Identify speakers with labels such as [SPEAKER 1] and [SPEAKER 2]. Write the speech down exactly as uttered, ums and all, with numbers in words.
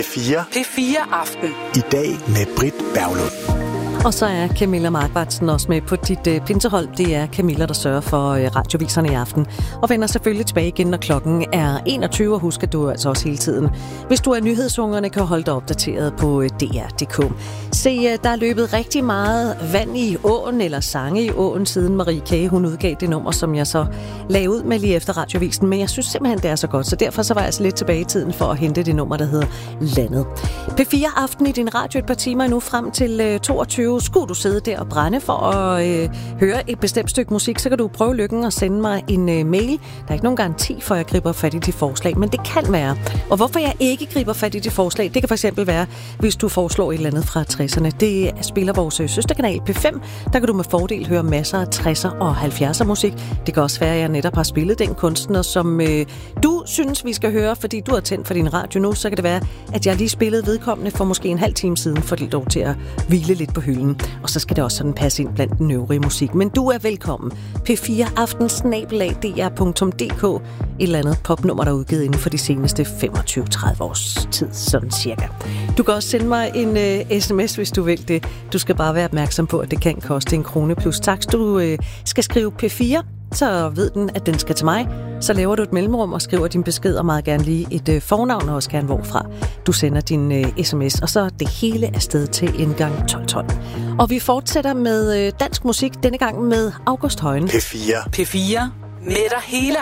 [SPEAKER 1] fire.
[SPEAKER 2] P fire Aften.
[SPEAKER 1] I dag med Britt Berglund.
[SPEAKER 3] Og så er Camilla Markvartsen også med på dit øh, pinsehold. Det er Camilla, der sørger for øh, radioviserne i aften. Og vender selvfølgelig tilbage igen, når klokken er enogtyve. Og husk, at du altså også hele tiden, hvis du er nyhedsungerne, kan holde dig opdateret på øh, D R punktum d k. Se, øh, der er løbet rigtig meget vand i åen, eller sange i åen, siden Marie K. hun udgav det nummer, som jeg så lagde ud med lige efter radiovisen. Men jeg synes simpelthen, det er så godt. Så derfor så var jeg altså lidt tilbage i tiden for at hente det nummer, der hedder Landet. P fire Aften i din radio et par timer nu frem til øh, toogtyve. Skulle du sidde der og brænde for at øh, høre et bestemt stykke musik, så kan du prøve lykken og sende mig en øh, mail. Der er ikke nogen garanti for, at jeg griber fat i dit forslag, men det kan være. Og hvorfor jeg ikke griber fat i dit forslag, det kan fx være, hvis du foreslår et eller andet fra tresserne. Det spiller vores øh, søsterkanal P fem. Der kan du med fordel høre masser af tresser og halvfjerdser musik. Det kan også være, at jeg netop har spillet den kunstner, som øh, du synes, vi skal høre, fordi du har tændt for din radio nu. Så kan det være, at jeg lige spillede vedkommende for måske en halv time siden, for det lov til at hvile lidt på hylden. Og så skal det også sådan passe ind blandt den øvrige musik. Men du er velkommen. P fire Aften snabel-a d r punktum d k. Et eller andet popnummer, der er udgivet inden for de seneste femogtyve til tredive års tid, sådan cirka. Du kan også sende mig en uh, sms, hvis du vil det. Du skal bare være opmærksom på, at det kan koste en krone plus takst. Du uh, skal skrive P fire, så ved den, at den skal til mig. Så laver du et mellemrum og skriver din besked, og meget gerne lige et øh, fornavn, og også gerne hvorfra du sender din øh, sms. Og så det hele afsted til indgang tolv tolv. Og vi fortsætter med øh, dansk musik, denne gang med August Højen.
[SPEAKER 1] P fire.
[SPEAKER 2] P fire. Med dig hele